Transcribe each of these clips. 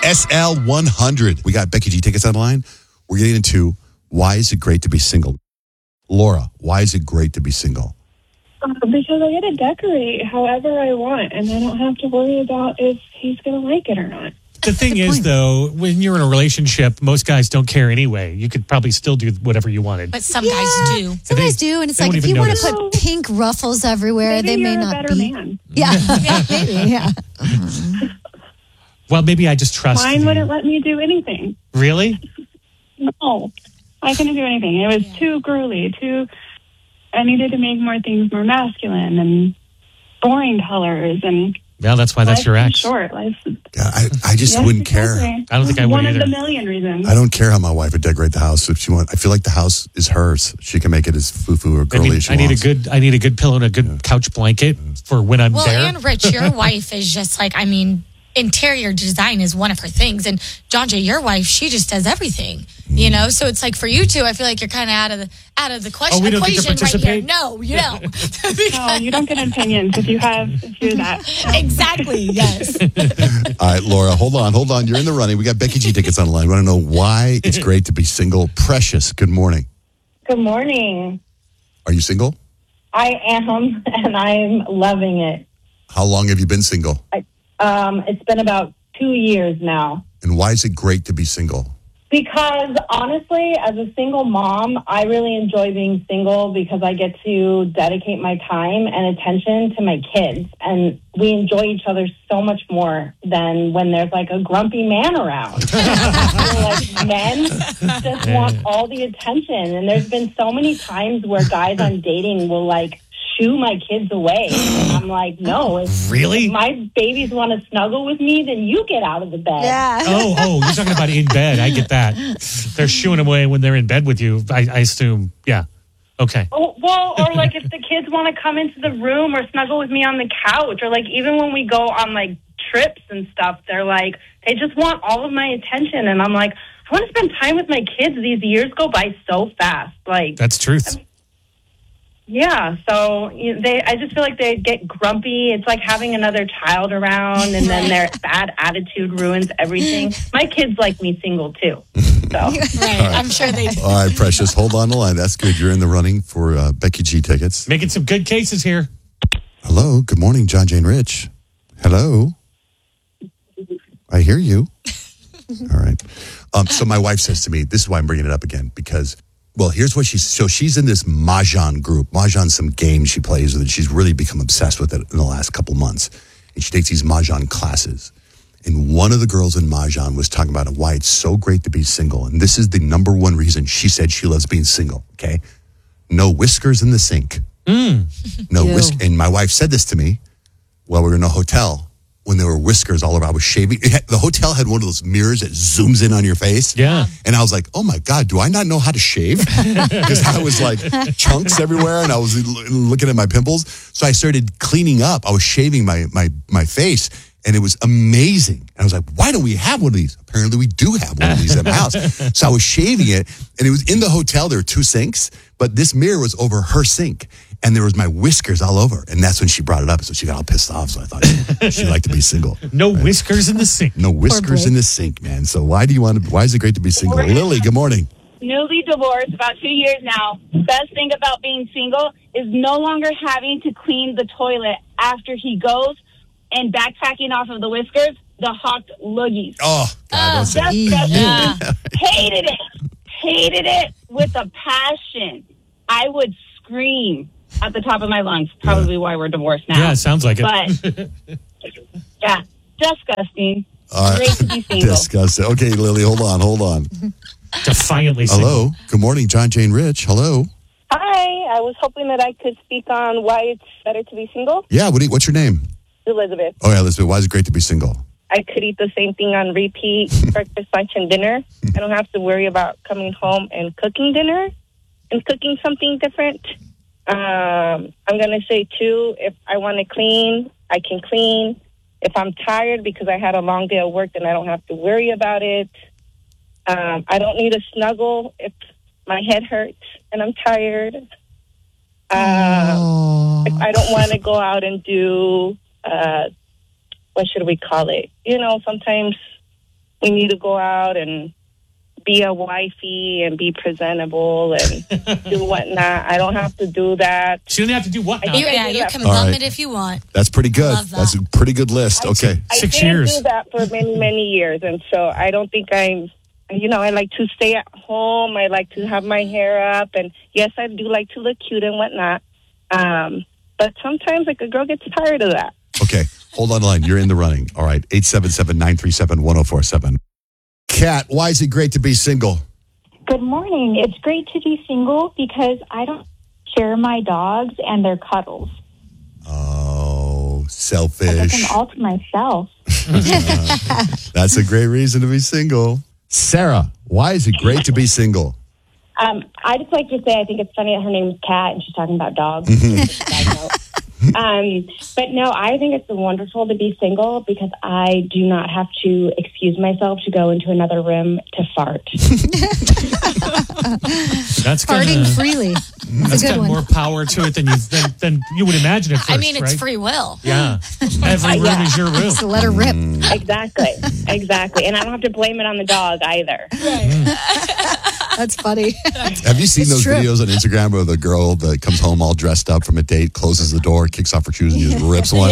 SL100. We got Becky G tickets on the line. We're getting into why is it great to be single? Laura, why is it great to be single? Because I get to decorate however I want, and I don't have to worry about if he's going to like it or not. The thing is, though, when you're in a relationship, most guys don't care anyway. You could probably still do whatever you wanted. But some guys do. Some guys do, and it's like if you want to put pink ruffles everywhere, Maybe they may you're not a better be. man. Yeah, maybe. Yeah. Well, maybe I just trust Mine you. wouldn't let me do anything. Really? No, I couldn't do anything. It was too girly. I needed to make more things more masculine and boring colors and. Well, that's why that's Life's your too ex. short. I just wouldn't care. Exactly. I don't think I would One either. of the million reasons. I don't care how my wife would decorate the house if she wants. I feel like the house is hers. She can make it as foo-foo or girly as she wants. I need a good pillow and a good couch blanket for when I'm there. Well, and Rich, your wife is just like, interior design is one of her things. And John Jay, your wife, she just does everything. You know, so it's like for you two, I feel like you're kind of out of the question. Oh, we don't get to equation right here. participate? No, you don't. No, you don't get opinions if you do that. Exactly. Yes. All right, Laura, hold on. You're in the running. We got Becky G tickets on the line. We want to know why it's great to be single. Precious, good morning. Good morning. Are you single? I am, and I'm loving it. How long have you been single? It's been about 2 years now. And why is it great to be single? Because honestly, as a single mom, I really enjoy being single because I get to dedicate my time and attention to my kids. And we enjoy each other so much more than when there's like a grumpy man around. I feel like men just want all the attention. And there's been so many times where guys I'm dating will like shoo my kids away. And I'm like, no. Really? If my babies want to snuggle with me, then you get out of the bed. Yeah. Oh, you're talking about in bed. I get that. They're shooing away when they're in bed with you, I assume. Yeah. Okay. Oh, well, or like if the kids want to come into the room or snuggle with me on the couch, or like even when we go on like trips and stuff, they're like, they just want all of my attention. And I'm like, I want to spend time with my kids. These years go by so fast. Like, That's truth. yeah, so I just feel like they get grumpy. It's like having another child around, and then their bad attitude ruins everything. My kids like me single, too. So. Right. I'm sure they do. All right, Precious, hold on the line. That's good. You're in the running for Becky G tickets. Making some good cases here. Hello, good morning, John Jane Rich. Hello. I hear you. All right. So my wife says to me, this is why I'm bringing it up again, because, well, here's what she's in this Mahjong group. Mahjong's some game she plays with, and she's really become obsessed with it in the last couple months. And she takes these Mahjong classes. And one of the girls in Mahjong was talking about why it's so great to be single. And this is the number one reason she said she loves being single, okay? No whiskers in the sink. No whisk. And my wife said this to me while we were in a hotel when there were whiskers all over. I was shaving. The hotel had one of those mirrors that zooms in on your face. Yeah. And I was like, oh my God, do I not know how to shave? Because I was like chunks everywhere and I was looking at my pimples. So I started cleaning up. I was shaving my face. And it was amazing. And I was like, why don't we have one of these? Apparently we do have one of these at my house. So I was shaving it, and it was in the hotel. There were two sinks, but this mirror was over her sink. And there was my whiskers all over. And that's when she brought it up. So she got all pissed off. So I thought she'd like to be single. No whiskers in the sink. No whiskers in the sink, man. So why is it great to be single? Lily, good morning. Newly divorced, about 2 years now. Best thing about being single is no longer having to clean the toilet after he goes and backpacking off of the whiskers, the hawked loogies. Oh, God, don't say Disgusting. Hated it with a passion. I would scream at the top of my lungs. Probably why we're divorced now. Yeah, it sounds like it. But, yeah, disgusting. All right. Great to be single. Disgusting. Okay, Lily, hold on. Defiantly single. Hello. Good morning, John Jane Rich. Hello. Hi, I was hoping that I could speak on why it's better to be single. Yeah, what's your name? Elizabeth. Oh, yeah, Elizabeth. Why is it great to be single? I could eat the same thing on repeat, breakfast, lunch, and dinner. I don't have to worry about coming home and cooking dinner and cooking something different. I'm going to say, too, if I want to clean, I can clean. If I'm tired because I had a long day at work, then I don't have to worry about it. I don't need a snuggle if my head hurts and I'm tired. If I don't want to go out and do... what should we call it? You know, sometimes we need to go out and be a wifey and be presentable and do whatnot. I don't have to do that. She didn't have to do what now? You can All bum right. it if you want. That's pretty good. Love that. That's a pretty good list. Okay. I 6 did years. do that for many, many years. And so I don't think I like to stay at home. I like to have my hair up. And yes, I do like to look cute and whatnot. But sometimes like a girl gets tired of that. Okay. Hold on the line. You're in the running. All right. 877-937-1047. Kat, why is it great to be single? Good morning. It's great to be single because I don't share my dogs and their cuddles. Oh, I selfish. get them all to myself. That's a great reason to be single. Sarah, why is it great to be single? I just like to say I think it's funny that her name is Kat and she's talking about dogs. But no, I think it's wonderful to be single because I do not have to excuse myself to go into another room to fart. That's Farting gonna, freely. that's It's a good got one. more power to it than you would imagine at first, I mean, it's right? free will. Yeah. Every room is your room. So let her rip. Exactly. And I don't have to blame it on the dog either. That's funny. Have you seen It's those true. videos on Instagram where the girl that comes home all dressed up from a date, closes the door, kicks off her shoes, and just rips one?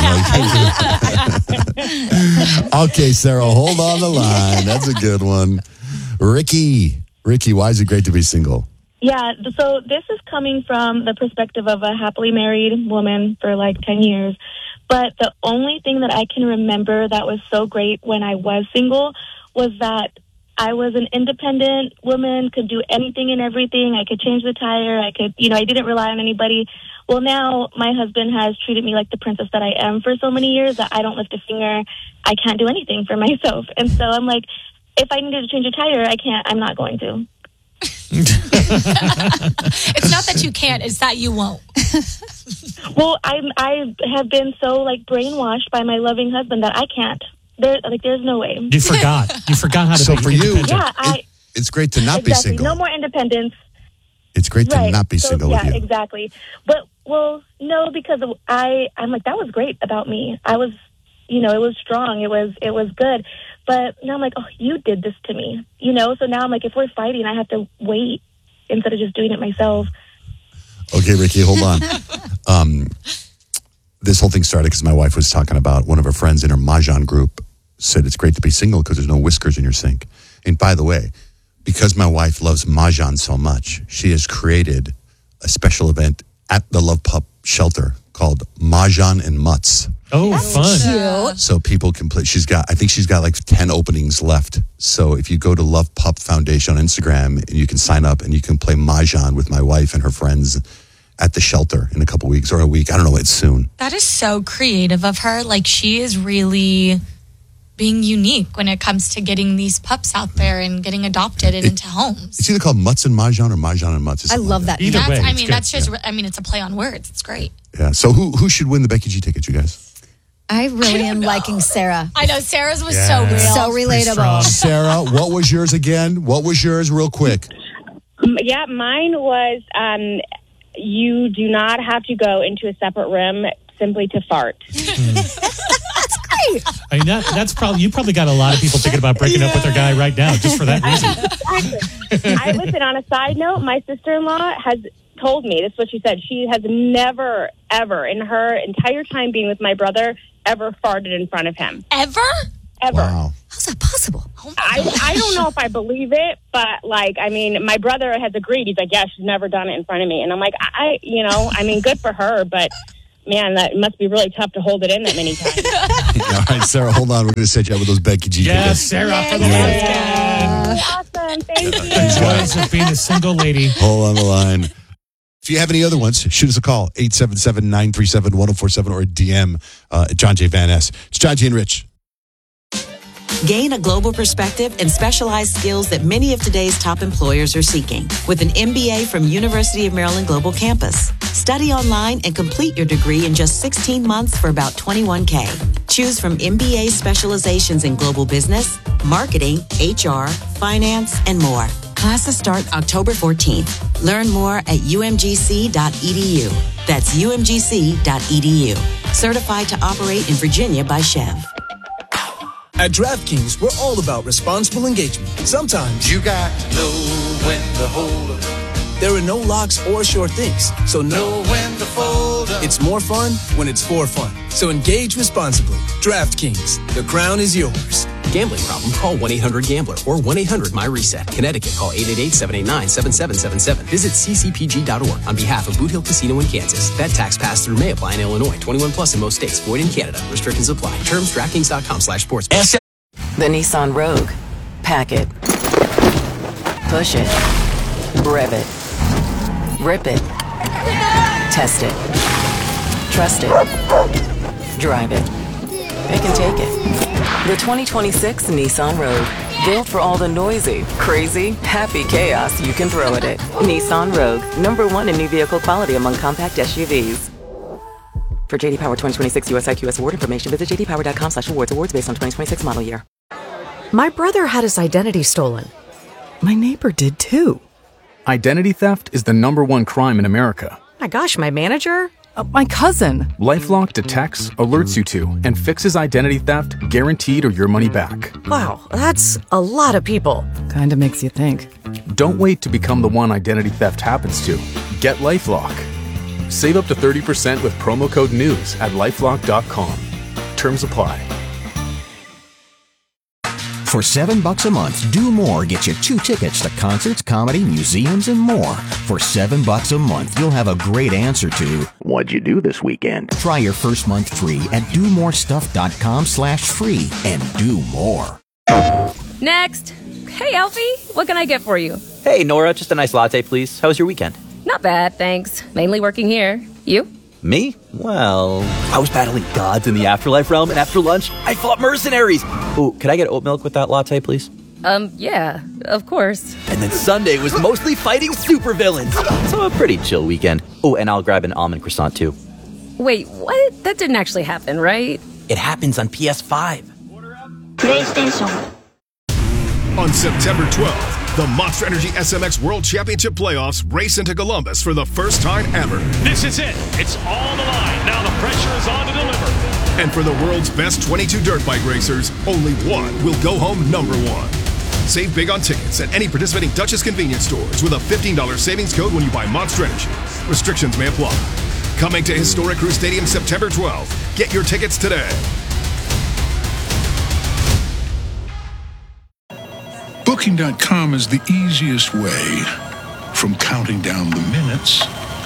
Okay, Sarah, hold on the line. That's a good one. Ricky, why is it great to be single? Yeah, so this is coming from the perspective of a happily married woman for like 10 years. But the only thing that I can remember that was so great when I was single was that I was an independent woman, could do anything and everything. I could change the tire. I didn't rely on anybody. Well, now my husband has treated me like the princess that I am for so many years that I don't lift a finger. I can't do anything for myself. And so I'm like, if I needed to change a tire, I'm not going to. It's not that you can't, it's that you won't. Well, I have been so like brainwashed by my loving husband that I can't. There's no way. You forgot how to So be for you, independent. it's great to not be single. No more independence. It's great to not be single with you. Yeah, exactly. But no, because I'm like, that was great about me. I was, it was strong. It was good. But now I'm like, oh, you did this to me, So now I'm like, if we're fighting, I have to wait instead of just doing it myself. Okay, Ricky, hold on. This whole thing started because my wife was talking about one of her friends in her Mahjong group said it's great to be single because there's no whiskers in your sink. And by the way, because my wife loves Mahjong so much, she has created a special event at the Love Pup shelter called Mahjong and Mutts. Oh, fun. So people can play. I think she's got like 10 openings left. So if you go to Love Pup Foundation on Instagram, and you can sign up and you can play Mahjong with my wife and her friends at the shelter in a couple weeks or a week. I don't know. It's soon. That is so creative of her. Like, she is really being unique when it comes to getting these pups out there and getting adopted and into homes. It's either called Mutts and Mahjong or Mahjong and Mutts. I love that. Either way, It's a play on words. It's great. Yeah. So who should win the Becky G tickets, you guys? I really am liking Sarah. I know Sarah's was so real. So relatable. Sarah, what was yours again? What was yours real quick? Yeah, mine was you do not have to go into a separate room simply to fart. I mean, that's probably, you probably got a lot of people thinking about breaking up with their guy right now just for that reason. Listen, on a side note, my sister-in-law has told me, this is what she said, she has never, ever, in her entire time being with my brother, ever farted in front of him. Ever? Ever. Wow. How's that possible? I don't know if I believe it, but my brother has agreed. He's like, yeah, she's never done it in front of me. And I'm like, good for her, but man, that must be really tough to hold it in that many times. All right, Sarah, hold on. We're going to set you up with those Becky G Yes, tickets. Sarah, for the weekend. Awesome. Thank you. Joys of being a single lady. Hold on the line. If you have any other ones, shoot us a call, 877-937-1047 or a DM John J. Van Ness. It's John J. and Rich. Gain a global perspective and specialized skills that many of today's top employers are seeking with an MBA from University of Maryland Global Campus. Study online and complete your degree in just 16 months for about $21,000. Choose from MBA specializations in global business, marketing, HR, finance, and more. Classes start October 14th. Learn more at umgc.edu. That's umgc.edu. Certified to operate in Virginia by Chev. At DraftKings, we're all about responsible engagement. Sometimes you got to know when to hold up. There are no locks or sure things, so know when to fold up. It's more fun when it's for fun. So engage responsibly. DraftKings, the crown is yours. Gambling problem? Call 1-800-GAMBLER or 1-800-MY-RESET. Connecticut, call 888-789-7777. Visit ccpg.org on behalf of Boot Hill Casino in Kansas. Bet tax pass through may apply in Illinois. 21 plus in most states. Void in Canada. Restrictions apply. Terms DraftKings.com/sports. The Nissan Rogue. Pack it. Push it. Rev it. Rip it. Test it. Trust it. Drive it. It can take it. The 2026 Nissan Rogue. Built for all the noisy, crazy, happy chaos you can throw at it. Nissan Rogue. #1 in new vehicle quality among compact SUVs. For JD Power 2026 US IQS award information, visit jdpower.com/awards. Awards based on 2026 model year. My brother had his identity stolen. My neighbor did too. Identity theft is the #1 crime in America. My gosh, my manager? My cousin. LifeLock detects, alerts you to, and fixes identity theft guaranteed or your money back. Wow, that's a lot of people. Kinda makes you think. Don't wait to become the one identity theft happens to. Get LifeLock. Save up to 30% with promo code NEWS at LifeLock.com. Terms apply. For $7 a month, Do More gets you 2 tickets to concerts, comedy, museums, and more. For $7 a month, you'll have a great answer to, what'd you do this weekend? Try your first month free at domorestuff.com/free and do more. Next. Hey, Alfie, what can I get for you? Hey, Nora, just a nice latte, please. How was your weekend? Not bad, thanks. Mainly working here. You? Me? Well, I was battling gods in the afterlife realm, and after lunch, I fought mercenaries. Ooh, could I get oat milk with that latte, please? Yeah, of course. And then Sunday was mostly fighting supervillains. So a pretty chill weekend. Oh, and I'll grab an almond croissant, too. Wait, what? That didn't actually happen, right? It happens on PS5. PlayStation. On September 12th, the Monster Energy SMX World Championship Playoffs race into Columbus for the first time ever. This is it. It's on the line. Now the pressure is on to deliver. And for the world's best 22 dirt bike racers, only one will go home #1. Save big on tickets at any participating Duchess convenience stores with a $15 savings code when you buy Monster Energy. Restrictions may apply. Coming to historic Crew Stadium September 12th. Get your tickets today. Booking.com is the easiest way from counting down the minutes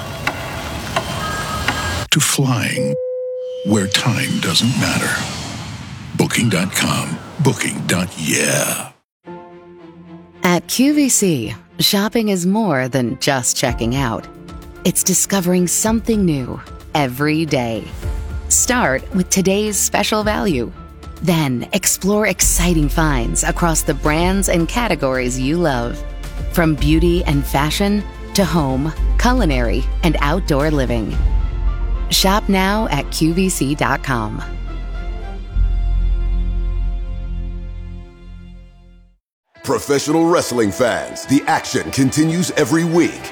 to flying where time doesn't matter. Booking.com. Booking.yeah. At QVC, shopping is more than just checking out. It's discovering something new every day. Start with today's special value. Then explore exciting finds across the brands and categories you love. From beauty and fashion to home, culinary, and outdoor living. Shop now at QVC.com. Professional wrestling fans, the action continues every week.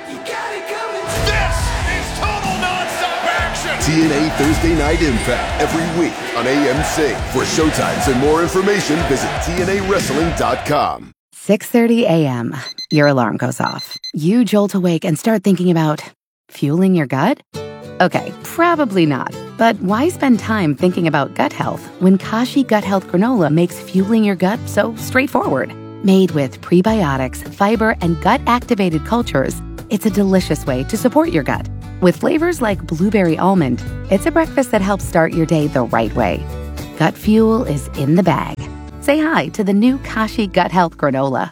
TNA Thursday Night Impact every week on AMC. For showtimes and more information, visit TNAWrestling.com. 6:30 a.m. Your alarm goes off. You jolt awake and start thinking about fueling your gut? Okay, probably not. But why spend time thinking about gut health when Kashi Gut Health Granola makes fueling your gut so straightforward? Made with prebiotics, fiber, and gut-activated cultures, it's a delicious way to support your gut. With flavors like blueberry almond, it's a breakfast that helps start your day the right way. Gut fuel is in the bag. Say hi to the new Kashi Gut Health Granola.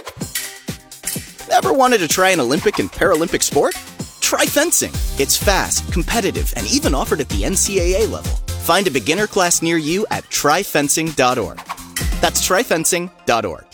Ever wanted to try an Olympic and Paralympic sport? Try fencing. It's fast, competitive, and even offered at the NCAA level. Find a beginner class near you at tryfencing.org. That's tryfencing.org.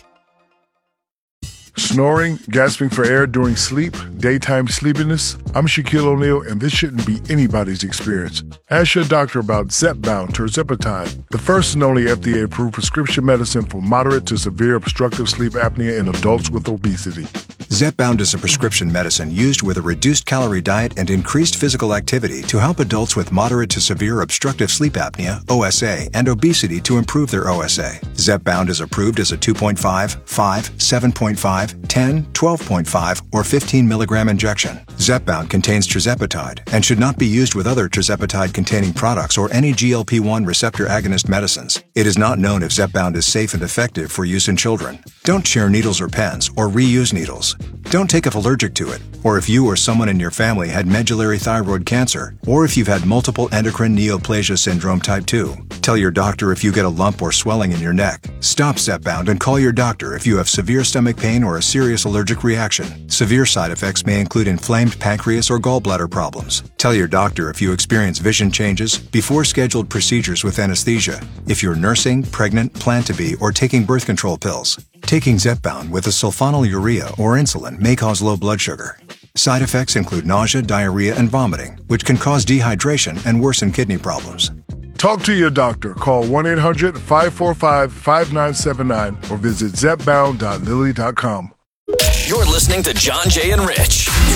Snoring, gasping for air during sleep, daytime sleepiness? I'm Shaquille O'Neal, and this shouldn't be anybody's experience. Ask your doctor about Zepbound tirzepatide, the first and only FDA-approved prescription medicine for moderate to severe obstructive sleep apnea in adults with obesity. Zepbound is a prescription medicine used with a reduced calorie diet and increased physical activity to help adults with moderate to severe obstructive sleep apnea, OSA, and obesity to improve their OSA. Zepbound is approved as a 2.5, 5, 7.5, 10, 12.5, or 15 milligram injection. Zepbound contains tirzepatide and should not be used with other tirzepatide-containing products or any GLP-1 receptor agonist medicines. It is not known if Zepbound is safe and effective for use in children. Don't share needles or pens or reuse needles. Don't take if allergic to it, or if you or someone in your family had medullary thyroid cancer, or if you've had multiple endocrine neoplasia syndrome type 2. Tell your doctor if you get a lump or swelling in your neck. Stop Zepbound and call your doctor if you have severe stomach pain or a serious allergic reaction. Severe side effects may include inflamed pancreas or gallbladder problems. Tell your doctor if you experience vision changes before scheduled procedures with anesthesia, if you're nursing, pregnant, plan to be, or taking birth control pills. Taking Zepbound with a sulfonylurea or insulin may cause low blood sugar. Side effects include nausea, diarrhea, and vomiting, which can cause dehydration and worsen kidney problems. Talk to your doctor. Call 1-800-545-5979 or visit zepbound.lilly.com. You're listening to John, Jay, and Rich.